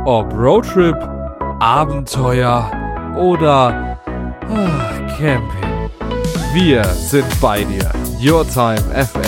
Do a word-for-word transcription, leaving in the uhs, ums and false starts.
Ob Roadtrip, Abenteuer oder ach, Camping. Wir sind bei dir. Your Time F M.